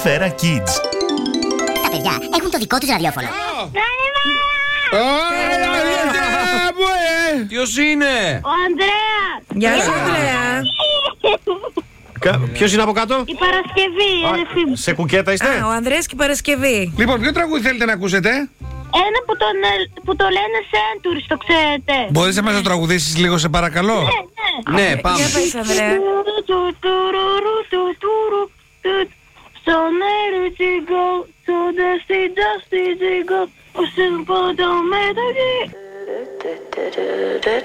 Σφαίρα Kids. Τα παιδιά έχουν το δικό τους ραδιόφωνο. Ποιος είναι? Ο Ανδρέας. Γεια σου, Ανδρέα. Ποιος είναι από κάτω? Η Παρασκευή, η αδερφή μου. Σε κουκέτα είστε? Ο Ανδρέας και η Παρασκευή. Λοιπόν, ποιο τραγούδι θέλετε να ακούσετε? Ένα που το λένε Centuries, το ξέρετε. Μπορείς να μας το τραγουδήσεις λίγο, σε παρακαλώ? Ναι. Ναι, πάμε. Για πες, Ανδρέα. So let it go, so dusty go, so simple don't matter.